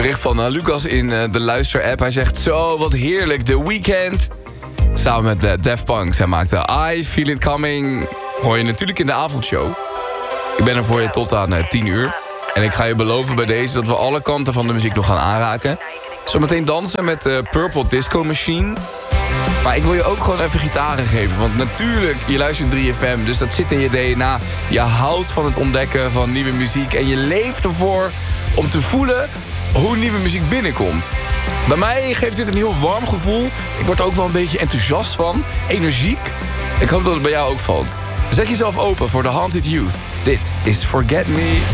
bericht van Lucas in de luisterapp. Hij zegt, zo, wat heerlijk, The Weeknd. Samen met Daft Punk. Zij maakte I Feel It Coming. Hoor je natuurlijk in de avondshow. Ik ben er voor je tot aan 10 uur. En ik ga je beloven bij deze dat we alle kanten van de muziek nog gaan aanraken. Zometeen dansen met Purple Disco Machine. Maar ik wil je ook gewoon even gitaren geven. Want natuurlijk, je luistert 3FM, dus dat zit in je DNA. Je houdt van het ontdekken van nieuwe muziek. En je leeft ervoor om te voelen hoe nieuwe muziek binnenkomt. Bij mij geeft dit een heel warm gevoel. Ik word er ook wel een beetje enthousiast van. Energiek. Ik hoop dat het bij jou ook valt. Zet jezelf open voor The Haunted Youth. Dit is Forget Me.